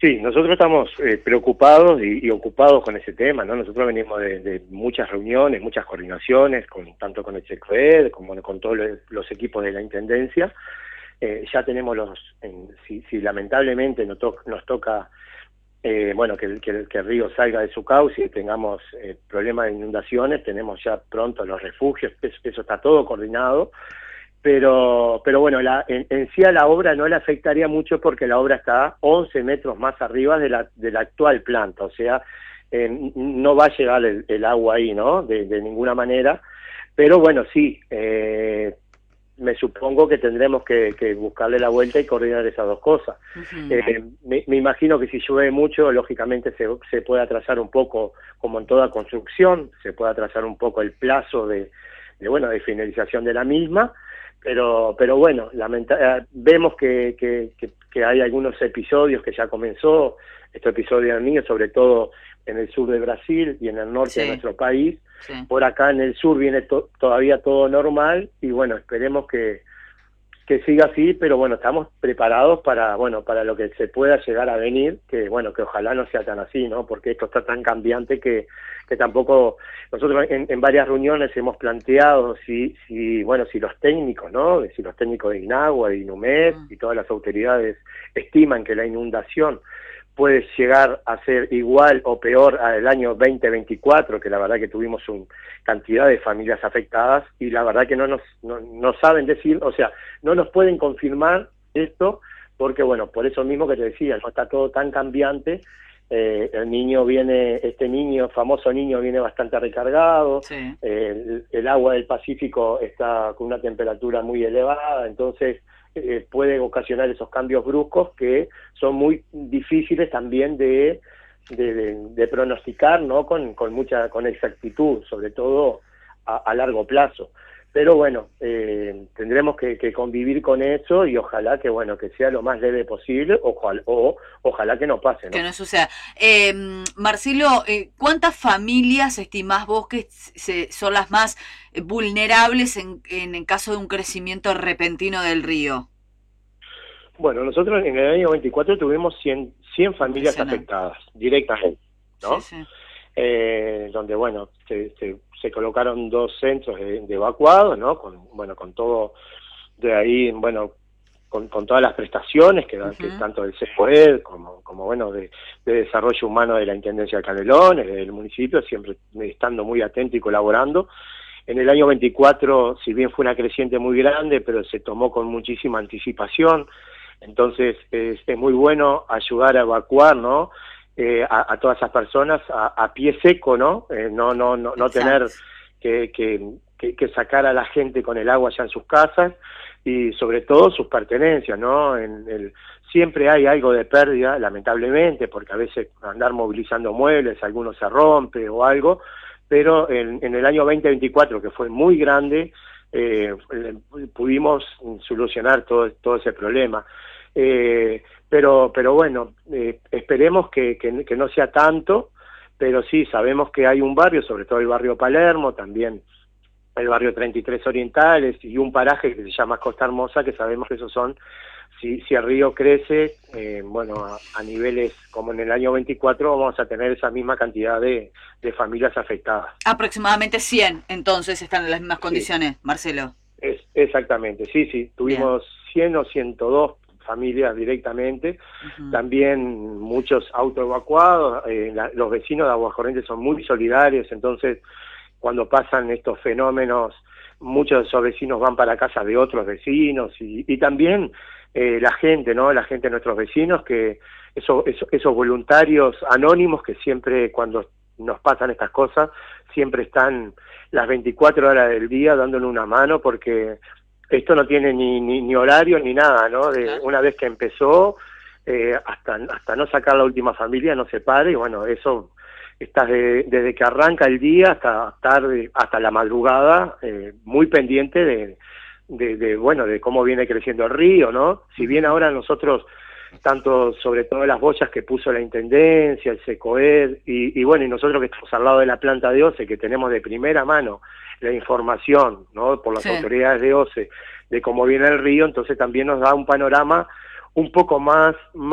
Sí, nosotros estamos preocupados y ocupados con ese tema, ¿no? Nosotros venimos de muchas reuniones, muchas coordinaciones, tanto con el SECOED como con todos los equipos de la Intendencia. Ya tenemos si lamentablemente nos toca, bueno, que el río salga de su cauce y tengamos problemas de inundaciones, tenemos ya pronto los refugios, eso está todo coordinado. Pero bueno, en sí a la obra no le afectaría mucho porque la obra está 11 metros más arriba de la actual planta, o sea, no va a llegar el agua ahí, ¿no? De ninguna manera, pero bueno, sí, me supongo que tendremos que buscarle la vuelta y coordinar esas dos cosas. Ujú. Me imagino que si llueve mucho, lógicamente se puede atrasar un poco, como en toda construcción, se puede atrasar un poco el plazo bueno, de finalización de la misma, pero bueno, vemos que hay algunos episodios que ya comenzó, estos episodios del niño, sobre todo en el sur de Brasil y en el norte de Sí, nuestro país. sí. Por acá en el sur viene todavía todo normal y bueno, esperemos que siga así, pero bueno, estamos preparados bueno, para lo que se pueda llegar a venir, que bueno, que ojalá no sea tan así, ¿no? Porque esto está tan cambiante que tampoco, nosotros en varias reuniones hemos planteado bueno, si los técnicos, ¿no? Si los técnicos de INAHUA, de INUMED Mm. y todas las autoridades estiman que la inundación puede llegar a ser igual o peor al año 2024, que la verdad que tuvimos una cantidad de familias afectadas y la verdad que no saben decir, o sea, no nos pueden confirmar esto porque, bueno, por eso mismo que te decía, no está todo tan cambiante, este famoso niño viene bastante recargado, Sí. el agua del Pacífico está con una temperatura muy elevada, entonces puede ocasionar esos cambios bruscos que son muy difíciles también de pronosticar, ¿no? Con exactitud, sobre todo a largo plazo. Pero bueno, tendremos que convivir con eso y ojalá que bueno que sea lo más leve posible, ojalá que no pase, Que ¿no? no suceda. Marcelo, ¿cuántas familias estimás vos que son las más vulnerables en caso de un crecimiento repentino del río? Bueno, nosotros en el año 24 tuvimos 100 familias Impresionante. afectadas directamente, Sí, ¿no? sí. Donde, bueno, se colocaron dos centros de evacuados, ¿no? Bueno, con todo de ahí, bueno, con todas las prestaciones que Ujú. tanto del CEPOED como bueno, de desarrollo humano de la Intendencia de Canelones, del municipio, siempre estando muy atento y colaborando. En el año 24, si bien fue una creciente muy grande, pero se tomó con muchísima anticipación, entonces es muy bueno ayudar a evacuar, ¿no? A todas esas personas a pie seco, ¿no? No tener Exacto. que sacar a la gente con el agua ya en sus casas y sobre todo sus pertenencias, ¿no? Siempre hay algo de pérdida, lamentablemente, porque a veces andar movilizando muebles, algunos se rompe o algo, pero en el año 2024, que fue muy grande, pudimos solucionar todo ese problema. Pero bueno, esperemos que no sea tanto, pero sí, sabemos que hay un barrio, sobre todo el barrio Palermo, también el barrio 33 Orientales y un paraje que se llama Costa Hermosa, que sabemos que esos son, si el río crece, bueno, a niveles como en el año 24 vamos a tener esa misma cantidad de familias afectadas. Aproximadamente 100, entonces, están en las mismas Sí, condiciones, Marcelo. exactamente, sí, Bien. tuvimos 100 o 102 familias directamente, Ujú. también muchos autoevacuados, los vecinos de Aguascorrientes son muy solidarios, entonces cuando pasan estos fenómenos, muchos de esos vecinos van para casa de otros vecinos y también la gente, ¿no? La gente de nuestros vecinos, que esos voluntarios anónimos que siempre cuando nos pasan estas cosas, siempre están las 24 horas del día dándole una mano porque esto no tiene ni horario ni nada, ¿no? Claro. Una vez que empezó, hasta no sacar la última familia no se pare y bueno, eso estás desde que arranca el día hasta tarde, hasta la madrugada, muy pendiente bueno, de cómo viene creciendo el río, ¿no? Si bien Ujú. ahora nosotros, tanto sobre todo las boyas que puso la Intendencia, el SECOED, y bueno, y nosotros que estamos al lado de la planta de OCE, que tenemos de primera mano la información, ¿no? Por las Sí. autoridades de OCE, de cómo viene el río, entonces también nos da un panorama un poco más